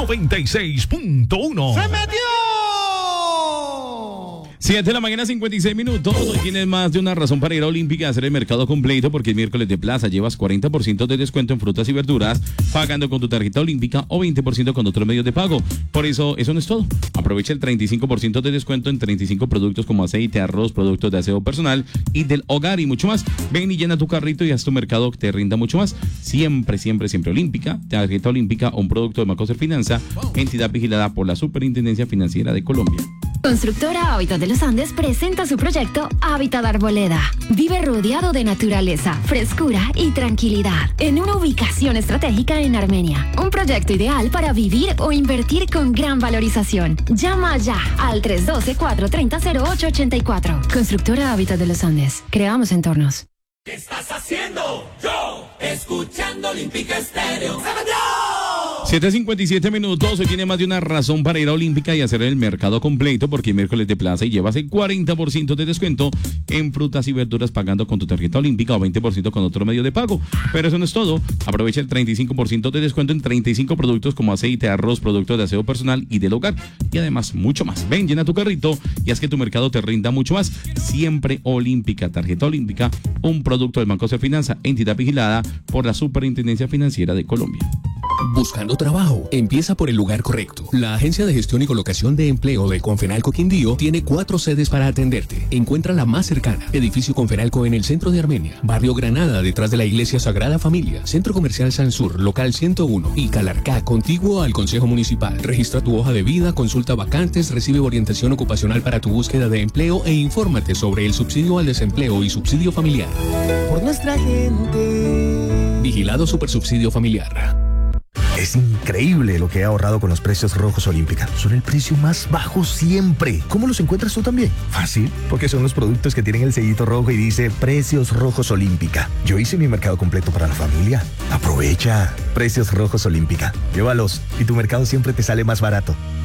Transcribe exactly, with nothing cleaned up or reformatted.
noventa y seis punto uno. ¡Se metió! siete de la mañana, cincuenta y seis minutos. Hoy tienes más de una razón para ir a Olímpica a hacer el mercado completo, porque el miércoles de plaza llevas cuarenta por ciento de descuento en frutas y verduras pagando con tu tarjeta Olímpica o veinte por ciento con otros medios de pago. Por eso, eso no es todo. Aprovecha el treinta y cinco por ciento de descuento en treinta y cinco productos como aceite, arroz, productos de aseo personal y del hogar y mucho más. Ven y llena tu carrito y haz tu mercado que te rinda mucho más. Siempre, siempre, siempre Olímpica, tarjeta Olímpica o un producto de Macoser Finanza, entidad vigilada por la Superintendencia Financiera de Colombia. Constructora Hábitat de los Andes presenta su proyecto Hábitat Arboleda. Vive rodeado de naturaleza, frescura y tranquilidad en una ubicación estratégica en Armenia. Un proyecto ideal para vivir o invertir con gran valorización. Llama ya al tres uno dos, cuatro tres cero, cero ocho ocho cuatro. Constructora Hábitat de los Andes. Creamos entornos. ¿Qué estás haciendo? Yo, escuchando Olímpica Estéreo. ¡Se metió! siete cincuenta y siete minutos. Hoy tiene más de una razón para ir a Olímpica y hacer el mercado completo, porque miércoles de plaza y llevas el cuarenta por ciento de descuento en frutas y verduras pagando con tu tarjeta Olímpica o veinte por ciento con otro medio de pago. Pero eso no es todo. Aprovecha el treinta y cinco por ciento de descuento en treinta y cinco productos como aceite, arroz, productos de aseo personal y del hogar. Y además mucho más. Ven, llena tu carrito y haz que tu mercado te rinda mucho más. Siempre Olímpica, tarjeta Olímpica, un producto del Banco de Finanza, entidad vigilada por la Superintendencia Financiera de Colombia. Buscando trabajo. Empieza por el lugar correcto. La Agencia de Gestión y Colocación de Empleo de Confenalco Quindío tiene cuatro sedes para atenderte. Encuentra la más cercana. Edificio Confenalco en el centro de Armenia. Barrio Granada, detrás de la Iglesia Sagrada Familia. Centro Comercial Sansur, local ciento uno. Y Calarcá, contiguo al Consejo Municipal. Registra tu hoja de vida, consulta vacantes, recibe orientación ocupacional para tu búsqueda de empleo e infórmate sobre el subsidio al desempleo y subsidio familiar. Por nuestra gente. Vigilado Supersubsidio Familiar. Es increíble lo que he ahorrado con los precios rojos Olímpica. Son el precio más bajo siempre. ¿Cómo los encuentras tú también? Fácil, porque son los productos que tienen el sellito rojo y dice Precios Rojos Olímpica. Yo hice mi mercado completo para la familia. Aprovecha. Precios Rojos Olímpica. Llévalos y tu mercado siempre te sale más barato.